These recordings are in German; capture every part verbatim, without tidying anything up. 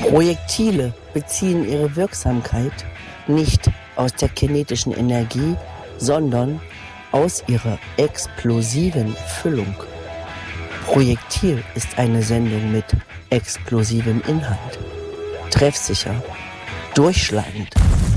Projektile beziehen ihre Wirksamkeit nicht aus der kinetischen Energie, sondern aus ihrer explosiven Füllung. Projektil ist eine Sendung mit explosivem Inhalt. Treffsicher, durchschlagend.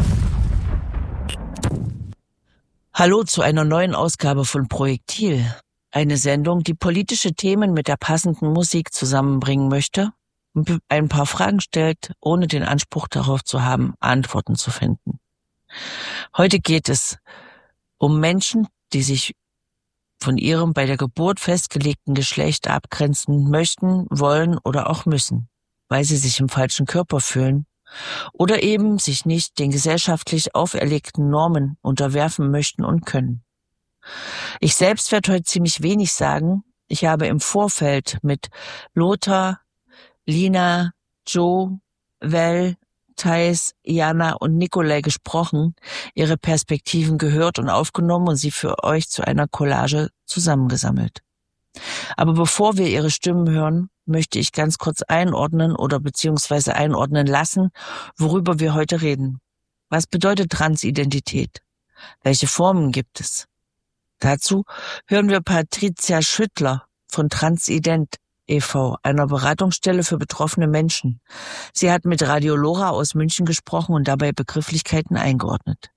Hallo zu einer neuen Ausgabe von Projektil. Eine Sendung, die politische Themen mit der passenden Musik zusammenbringen möchte und ein paar Fragen stellt, ohne den Anspruch darauf zu haben, Antworten zu finden. Heute geht es um Menschen, die sich von ihrem bei der Geburt festgelegten Geschlecht abgrenzen möchten, wollen oder auch müssen, weil sie sich im falschen Körper fühlen oder eben sich nicht den gesellschaftlich auferlegten Normen unterwerfen möchten und können. Ich selbst werde heute ziemlich wenig sagen. Ich habe im Vorfeld mit Lothar, Lina, Joe, Vel, Thais, Jana und Nikolai gesprochen, ihre Perspektiven gehört und aufgenommen und sie für euch zu einer Collage zusammengesammelt. Aber bevor wir ihre Stimmen hören, möchte ich ganz kurz einordnen oder beziehungsweise einordnen lassen, worüber wir heute reden. Was bedeutet Transidentität? Welche Formen gibt es? Dazu hören wir Patricia Schüttler von Transident e V, einer Beratungsstelle für betroffene Menschen. Sie hat mit Radio Lora aus München gesprochen und dabei Begrifflichkeiten eingeordnet.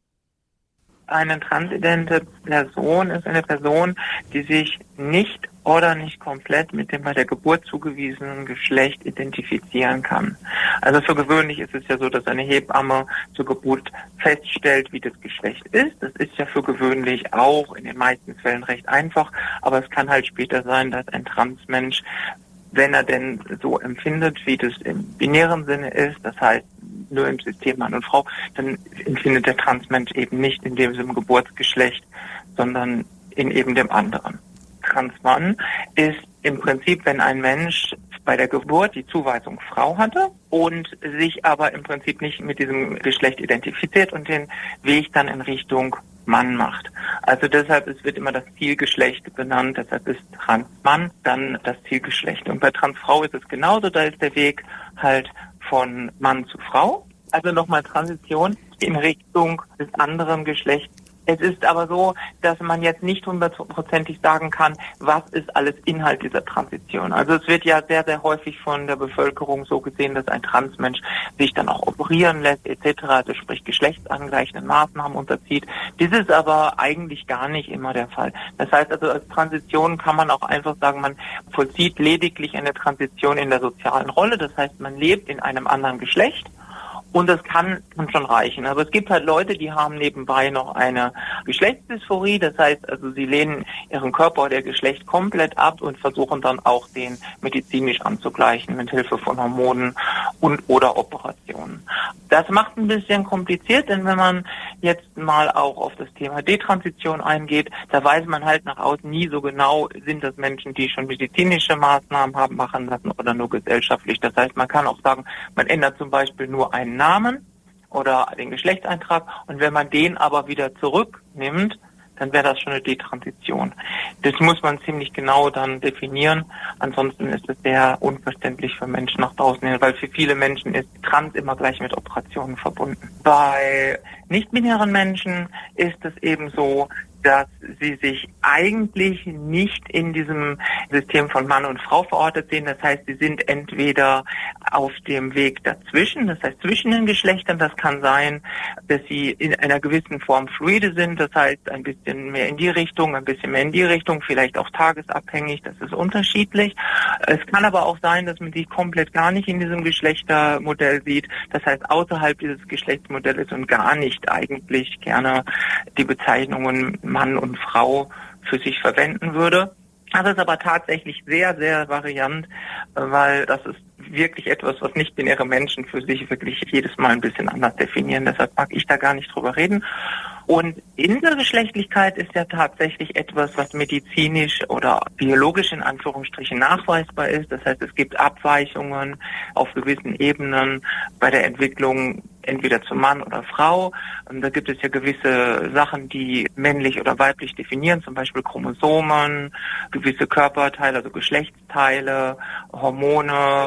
Eine transidente Person ist eine Person, die sich nicht oder nicht komplett mit dem bei der Geburt zugewiesenen Geschlecht identifizieren kann. Also für gewöhnlich ist es ja so, dass eine Hebamme zur Geburt feststellt, wie das Geschlecht ist. Das ist ja für gewöhnlich auch in den meisten Fällen recht einfach, aber es kann halt später sein, dass ein Transmensch, wenn er denn so empfindet, wie das im binären Sinne ist, das heißt nur im System Mann und Frau, dann empfindet der Transmensch eben nicht in dem Geburtsgeschlecht, sondern in eben dem anderen. Transmann ist im Prinzip, wenn ein Mensch bei der Geburt die Zuweisung Frau hatte und sich aber im Prinzip nicht mit diesem Geschlecht identifiziert und den Weg dann in Richtung Mann macht. Also deshalb es wird immer das Zielgeschlecht benannt, deshalb ist Transmann dann das Zielgeschlecht. Und bei Transfrau ist es genauso, da ist der Weg halt von Mann zu Frau. Also nochmal Transition in Richtung des anderen Geschlechts. Es ist aber so, dass man jetzt nicht hundertprozentig sagen kann, was ist alles Inhalt dieser Transition. Also es wird ja sehr, sehr häufig von der Bevölkerung so gesehen, dass ein Transmensch sich dann auch operieren lässt et cetera, also sprich geschlechtsangleichenden Maßnahmen unterzieht. Dies ist aber eigentlich gar nicht immer der Fall. Das heißt also, als Transition kann man auch einfach sagen, man vollzieht lediglich eine Transition in der sozialen Rolle. Das heißt, man lebt in einem anderen Geschlecht. Und das kann schon reichen. Aber es gibt halt Leute, die haben nebenbei noch eine Geschlechtsdysphorie. Das heißt also, sie lehnen ihren Körper oder ihr Geschlecht komplett ab und versuchen dann auch den medizinisch anzugleichen mit Hilfe von Hormonen und oder Operationen. Das macht ein bisschen kompliziert, denn wenn man jetzt mal auch auf das Thema Detransition eingeht, da weiß man halt nach außen nie so genau, sind das Menschen, die schon medizinische Maßnahmen haben machen lassen oder nur gesellschaftlich. Das heißt, man kann auch sagen, man ändert zum Beispiel nur einen Namen oder den Geschlechtseintrag und wenn man den aber wieder zurücknimmt, dann wäre das schon eine Detransition. Das muss man ziemlich genau dann definieren, ansonsten ist es sehr unverständlich für Menschen nach draußen hin, weil für viele Menschen ist Trans immer gleich mit Operationen verbunden. Bei nicht-binären Menschen ist es eben so, dass sie sich eigentlich nicht in diesem System von Mann und Frau verortet sehen. Das heißt, sie sind entweder auf dem Weg dazwischen, das heißt zwischen den Geschlechtern. Das kann sein, dass sie in einer gewissen Form fluide sind, das heißt ein bisschen mehr in die Richtung, ein bisschen mehr in die Richtung, vielleicht auch tagesabhängig, das ist unterschiedlich. Es kann aber auch sein, dass man sich komplett gar nicht in diesem Geschlechtermodell sieht, das heißt außerhalb dieses Geschlechtsmodells und gar nicht eigentlich gerne die Bezeichnungen Mann und Frau für sich verwenden würde. Das ist aber tatsächlich sehr, sehr variant, weil das ist wirklich etwas, was nicht-binäre Menschen für sich wirklich jedes Mal ein bisschen anders definieren. Deshalb mag ich da gar nicht drüber reden. Und Intergeschlechtlichkeit ist ja tatsächlich etwas, was medizinisch oder biologisch in Anführungsstrichen nachweisbar ist. Das heißt, es gibt Abweichungen auf gewissen Ebenen bei der Entwicklung entweder zum Mann oder Frau. Und da gibt es ja gewisse Sachen, die männlich oder weiblich definieren, zum Beispiel Chromosomen, gewisse Körperteile, also Geschlechtsteile, Hormone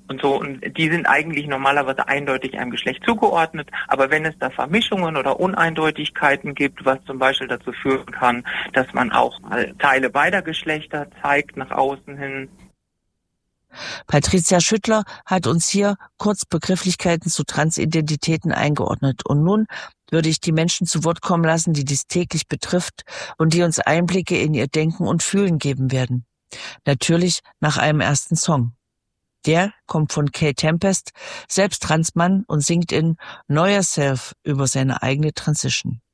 und so. Und die sind eigentlich normalerweise eindeutig einem Geschlecht zugeordnet. Aber wenn es da Vermischungen oder Uneindeutigkeiten gibt, was zum Beispiel dazu führen kann, dass man auch mal Teile beider Geschlechter zeigt nach außen hin. Patricia Schüttler hat uns hier kurz Begrifflichkeiten zu Transidentitäten eingeordnet. Und nun würde ich die Menschen zu Wort kommen lassen, die dies täglich betrifft und die uns Einblicke in ihr Denken und Fühlen geben werden. Natürlich nach einem ersten Song. Der kommt von Kay Tempest, selbst Transmann, und singt in Know Yourself über seine eigene Transition.